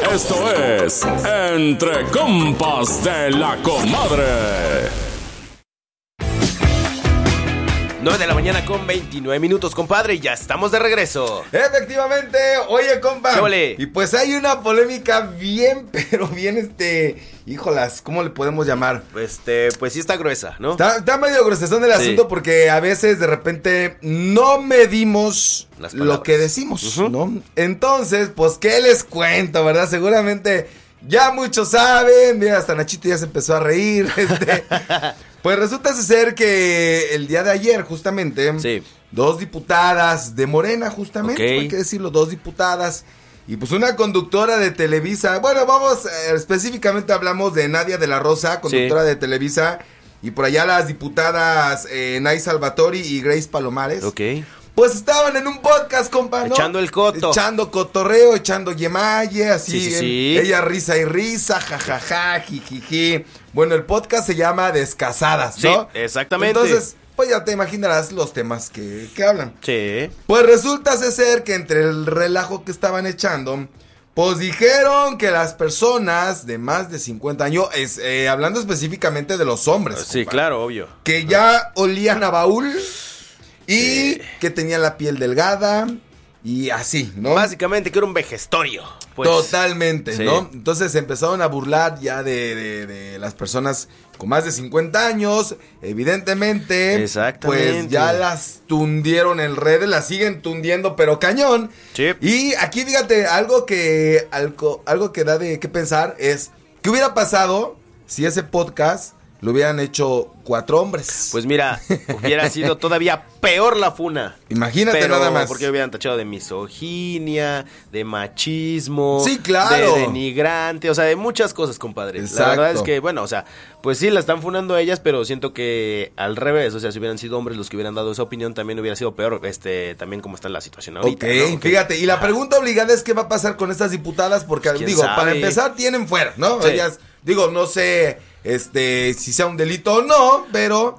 Esto es Entre Compas de la Comadre. 9 de la mañana con 29 minutos, compadre, y ya estamos de regreso. Efectivamente, oye, compa. ¡Chole! Y pues hay una polémica bien, pero bien, híjolas, ¿cómo le podemos llamar? Pues sí está gruesa, ¿no? Está medio gruesezón el asunto porque a veces de repente no medimos lo que decimos, ¿no? Entonces, pues, ¿qué les cuento, verdad? Seguramente ya muchos saben, mira, hasta Nachito ya se empezó a reír, Pues resulta ser que el día de ayer, justamente, dos diputadas de Morena, justamente, hay que decirlo, dos diputadas, y pues una conductora de Televisa, bueno, vamos, específicamente hablamos de Nadia de la Rosa, conductora de Televisa, y por allá las diputadas Nay Salvatori y Grace Palomares. Pues estaban en un podcast, compa, ¿no? Echando el coto. Echando cotorreo, echando yemaye, así. Sí. Ella risa y risa, jajaja, jijiji. Bueno, el podcast se llama Descasadas, ¿no? Sí, exactamente. Entonces, pues ya te imaginarás los temas que hablan. Sí. Pues resulta ser que entre el relajo que estaban echando, pues dijeron que las personas de más de 50 años, hablando específicamente de los hombres. Sí, compa, claro, obvio. Que ya olían a baúl. Y que tenía la piel delgada y así, ¿no? Básicamente que era un vejestorio. Pues. Totalmente, ¿no? Entonces empezaron a burlar ya de las personas con más de 50 años. Evidentemente, pues ya las tundieron en redes, las siguen tundiendo, pero cañón. Sí. Y aquí, fíjate, algo que da de qué pensar es, ¿qué hubiera pasado si ese podcast lo hubieran hecho 4 hombres? Pues mira, hubiera sido todavía peor la funa. Imagínate nada más. Porque hubieran tachado de misoginia, de machismo, sí, claro, de denigrante, o sea, de muchas cosas, compadre. Exacto. La verdad es que, bueno, o sea, pues sí, la están funando a ellas, pero siento que al revés, o sea, si hubieran sido hombres los que hubieran dado esa opinión, también hubiera sido peor, también como está la situación ahorita. ¿No? Fíjate, y la pregunta obligada es qué va a pasar con estas diputadas, porque, digo, para empezar, tienen fuera, ¿no? Sí. Ellas, digo, no sé, si sea un delito o no, pero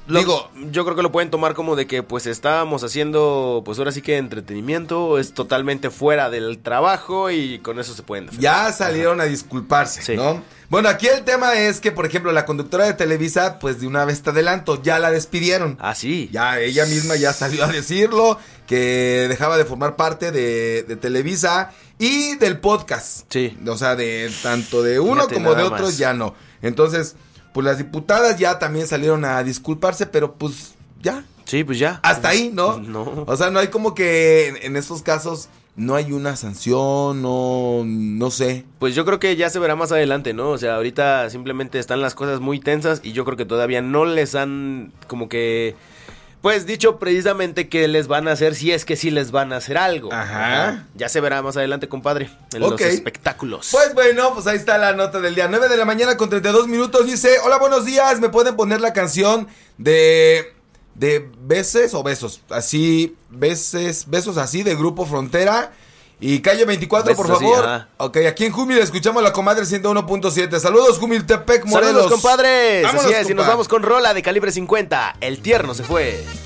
yo creo que lo pueden tomar como de que pues estábamos haciendo, pues ahora sí que entretenimiento, es totalmente fuera del trabajo y con eso se pueden defender. Ya salieron a disculparse, ¿no? Bueno, aquí el tema es que, por ejemplo, la conductora de Televisa, pues de una vez te adelanto, ya la despidieron. Ah, sí. Ya ella misma ya salió a decirlo, que dejaba de formar parte de Televisa y del podcast. Sí. O sea, tanto de uno como de otros ya no. Entonces, pues las diputadas ya también salieron a disculparse, pero pues ya. Sí, pues ya. Hasta ahí, ¿no? No. O sea, no hay como que en estos casos no hay una sanción, no sé. Pues yo creo que ya se verá más adelante, ¿no? O sea, ahorita simplemente están las cosas muy tensas y yo creo que todavía no les han como que, pues, dicho precisamente qué les van a hacer, si es que sí les van a hacer algo. Ajá. Ya se verá más adelante, compadre, en los espectáculos. Pues bueno, pues ahí está la nota del día. 9 de la mañana con 32 minutos. Dice, hola, buenos días, ¿me pueden poner la canción de Veces o Besos? Así, Besos así, de Grupo Frontera. Y calle 24, Besos, por favor. Así, ok, aquí en Jumil escuchamos la Comadre 101.7. Saludos, Jumiltepec, Morelos. Saludos, compadres. Vámonos, así es, y nos vamos con rola de calibre 50. El tierno se fue.